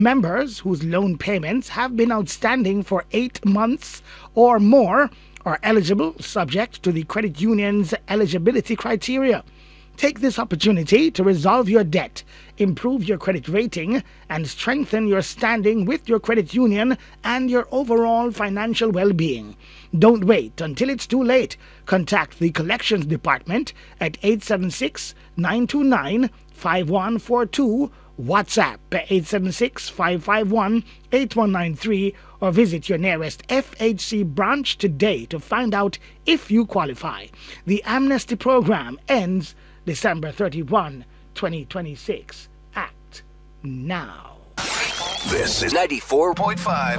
Members whose loan payments have been outstanding for 8 months or more are eligible, subject to the credit union's eligibility criteria. Take this opportunity to resolve your debt, improve your credit rating, and strengthen your standing with your credit union and your overall financial well-being. Don't wait until it's too late. Contact the Collections Department at 876-929-5142, WhatsApp 876-551-8193, or visit your nearest FHC branch today to find out if you qualify. The amnesty program ends December 31, 2026. Act now. This is 94.5